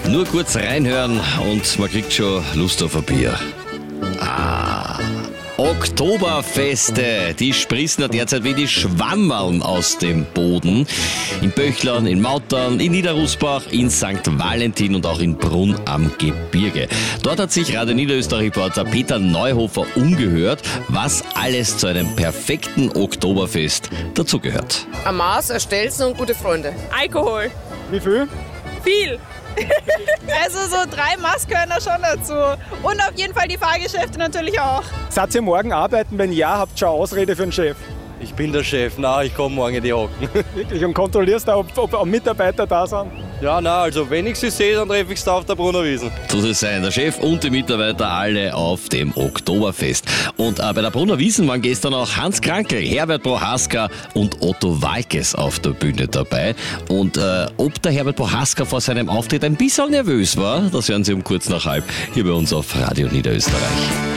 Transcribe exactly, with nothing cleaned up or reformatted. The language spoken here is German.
Nur kurz reinhören und man kriegt schon Lust auf ein Bier. Ah, Oktoberfeste, die sprießen ja derzeit wie die Schwammerln aus dem Boden. In Böchlern, in Mautern, in Niederrusbach, in Sankt Valentin und auch in Brunn am Gebirge. Dort hat sich Radio Niederösterreich-Reporter Peter Neuhofer umgehört, was alles zu einem perfekten Oktoberfest dazugehört. Ein Maß, ein Stelzen und gute Freunde. Alkohol. Wie viel? Viel. Also so drei Maß gehören da schon dazu. Und auf jeden Fall die Fahrgeschäfte natürlich auch. Seid ihr morgen arbeiten? Wenn ja, habt ihr schon Ausrede für den Chef? Ich bin der Chef, na, ich komme morgen in die Hocken. Wirklich? Und kontrollierst du, ob, ob, ob Mitarbeiter da sind? Ja, na, also wenn ich sie sehe, dann treffe ich sie da auf der Brunner Wiesn. So soll es sein. Der Chef und die Mitarbeiter alle auf dem Oktoberfest. Und äh, bei der Brunner Wiesn waren gestern auch Hans Krankl, Herbert Prohaska und Otto Walkes auf der Bühne dabei. Und äh, ob der Herbert Prohaska vor seinem Auftritt ein bisschen nervös war, das hören Sie um kurz nach halb hier bei uns auf Radio Niederösterreich.